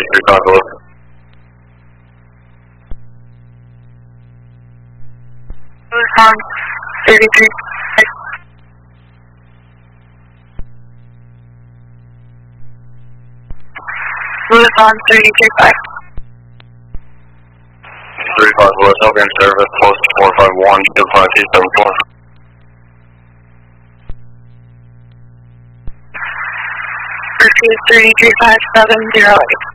35 below. Luzon 33. Luzon 335. 35 below, Southern Service, post 451, 25274. Pursuit 33570.